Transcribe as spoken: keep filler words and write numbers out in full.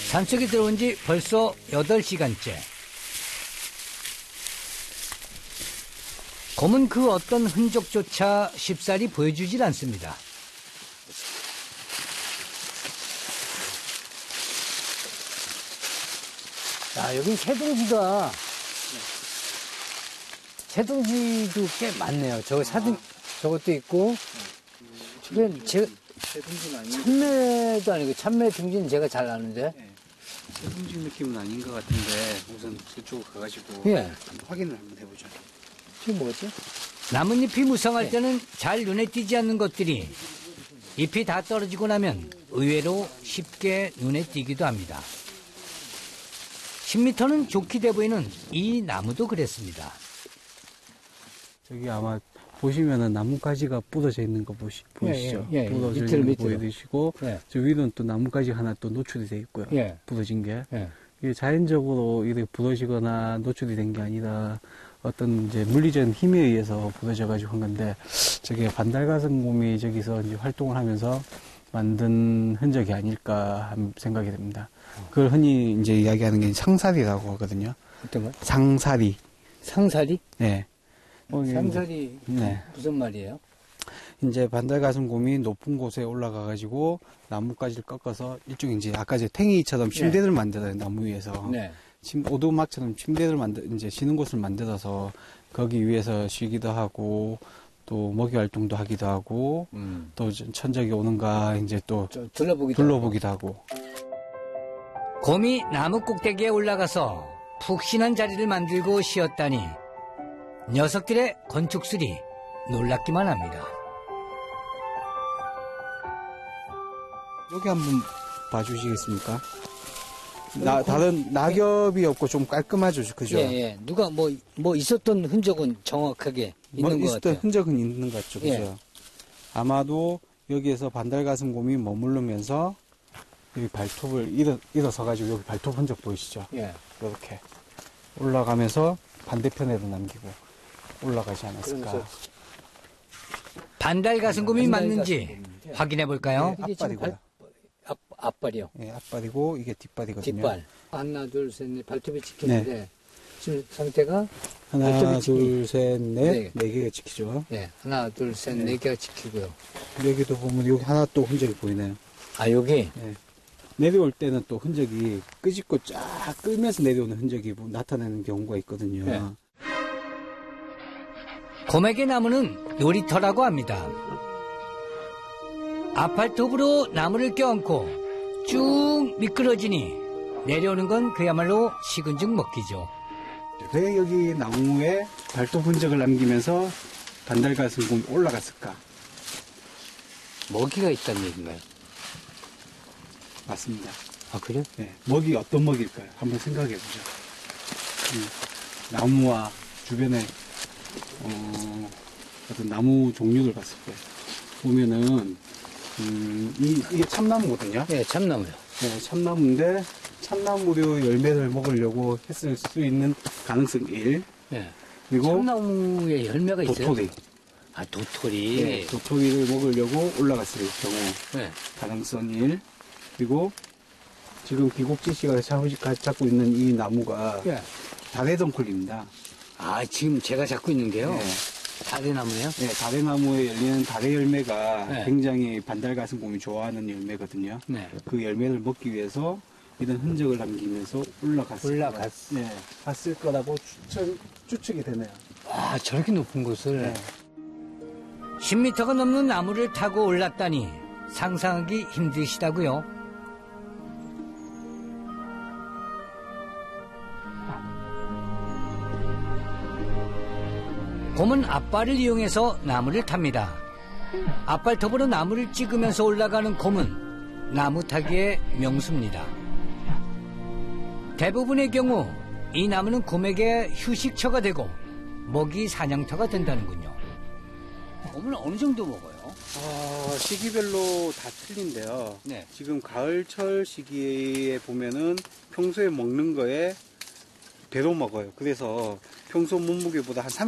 산속에 들어온 지 벌써 여덟 시간째. 곰은 그 어떤 흔적조차 쉽사리 보여주질 않습니다. 야, 여긴 새둥지가, 새둥지도 꽤 많네요. 저거 사둥, 저것도 있고, 저게 제, 참매도 아니고, 참매 둥지는 제가 잘 아는데. 네. 새둥지 느낌은 아닌 것 같은데, 우선 그쪽으로 가가지고, 예. 한번 확인을 한번 해보죠. 지금 뭐지? 나뭇잎이 무성할 네. 때는 잘 눈에 띄지 않는 것들이 잎이 다 떨어지고 나면 의외로 쉽게 눈에 띄기도 합니다. 십 미터는 좋게 돼 보이는 이 나무도 그랬습니다. 저기 아마 보시면은 나뭇가지가 부러져 있는 거 보시, 보이시죠? 예, 예, 예. 부러져 밑으로, 있는 거 밑으로. 보이시고, 예. 저 위로는 또 나뭇가지 하나 또 노출이 돼 있고요. 예. 부러진 게. 예. 이게 자연적으로 이렇게 부러지거나 노출이 된 게 아니라 어떤 이제 물리적인 힘에 의해서 부러져가지고 한 건데, 저게 반달가슴곰이 저기서 이제 활동을 하면서 만든 흔적이 아닐까 하는 생각이 듭니다. 그걸 흔히 이제 이야기하는 게 상사리라고 하거든요. 어떤 거? 상사리. 상사리? 네. 어, 이게 상사리 네. 무슨 말이에요? 이제 반달가슴곰이 높은 곳에 올라가가지고 나뭇가지를 꺾어서 일종의 이제 아까 제 탱이처럼 침대를 만들어요, 나무 위에서. 네. 침, 오두막처럼 침대를 만들, 이제 쉬는 곳을 만들어서 거기 위에서 쉬기도 하고 또 먹이 활동도 하기도 하고 음. 또 천적이 오는가 이제 또 저 둘러보기도 둘러보기도 하고. 곰이 나무 꼭대기에 올라가서 푹신한 자리를 만들고 쉬었다니 녀석들의 건축술이 놀랍기만 합니다. 여기 한번 봐주시겠습니까? 나, 다른 낙엽이 없고 좀 깔끔하죠, 그죠? 예, 예. 누가 뭐, 뭐 있었던 흔적은 정확하게 뭐 있는 것 있었던 같아요. 흔적은 있는 것 같죠, 그죠? 예. 아마도 여기에서 반달가슴곰이 머무르면서 여기 발톱을 일어, 일어서가지고 여기 발톱 흔적 보이시죠? 예. 이렇게 올라가면서 반대편에도 남기고 올라가지 않았을까? 그러면서 반달가슴곰이 맞는지 가슴곰인데. 확인해 볼까요? 네, 앞발이고요. 앞, 앞발이요. 예, 앞발이고 이게 뒷발이거든요. 뒷발. 하나, 둘, 셋, 넷. 발톱이 찍히는데 지금 상태가 하나, 발톱이 둘, 셋, 넷, 네. 네 개가 찍히죠. 예. 하나, 둘, 셋, 네 개가 찍히고요. 여기도 보면 여기 하나 또 흔적이 보이네요. 아, 여기? 예. 내려올 때는 또 흔적이 끄집고 쫙 끌면서 내려오는 흔적이 뭐 나타나는 경우가 있거든요. 네. 곰에게 나무는 놀이터라고 합니다. 앞발톱으로 나무를 껴안고 쭉 미끄러지니 내려오는 건 그야말로 식은 죽 먹기죠. 왜 여기 나무에 발톱 흔적을 남기면서 반달가슴곰이 올라갔을까? 먹이가 있다는 얘기인가요? 맞습니다. 아, 그래요? 네. 먹이 어떤 먹일까요? 한번 생각해 보죠. 음, 나무와 주변에 어, 어떤 나무 종류를 봤을 때 보면은 음, 이, 이게 참나무거든요. 네, 참나무요. 네, 참나무인데 참나무류 열매를 먹으려고 했을 수 있는 가능성 일. 네. 그리고 참나무에 열매가 있어요? 도토리. 아, 도토리. 네, 도토리를 먹으려고 올라갔을 경우 네. 가능성 일. 그리고 지금 비곡지 씨가 잡고 있는 이 나무가 네. 다래덩쿨입니다. 아, 지금 제가 잡고 있는 게요? 네. 다래나무예요? 네, 다래나무에 열리는 다래 열매가 네. 굉장히 반달가슴곰이 좋아하는 열매거든요. 네. 그 열매를 먹기 위해서 이런 흔적을 남기면서 올라갔을, 올라갔- 거라- 네, 갔을 거라고 추측, 추측이 되네요. 아, 저렇게 높은 곳을. 네. 십 미터가 넘는 나무를 타고 올랐다니 상상하기 힘드시다고요? 곰은 앞발을 이용해서 나무를 탑니다. 앞발톱으로 나무를 찍으면서 올라가는 곰은 나무 타기의 명수입니다. 대부분의 경우 이 나무는 곰에게 휴식처가 되고 먹이 사냥터가 된다는군요. 곰은 어느 정도 먹어요? 아, 시기별로 다 틀린데요. 네. 지금 가을철 시기에 보면은 평소에 먹는 거에 배로 먹어요. 그래서 평소 몸무게보다 한